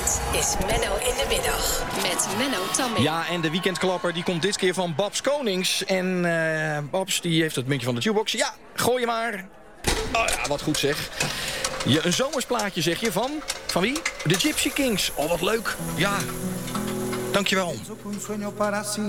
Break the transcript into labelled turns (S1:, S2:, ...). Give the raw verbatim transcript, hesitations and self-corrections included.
S1: Dit is Menno in de Middag met Menno Tamming.
S2: Ja, en de weekendklapper die komt dit keer van Babs Konings. En uh, Babs die heeft het muntje van de jukebox. Ja, gooi je maar. Oh ja, wat goed zeg. Je, een zomersplaatje zeg je van... Van wie? De Gypsy Kings. Oh, wat leuk. Ja, dankjewel.